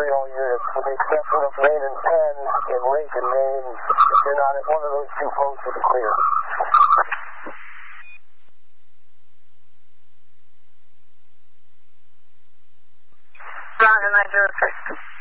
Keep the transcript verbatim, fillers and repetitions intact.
free all units, with the exception of Maine and Penn in Lincoln, Maine. If you're not at one of those two posts, it's clear. Roger, nine zero six.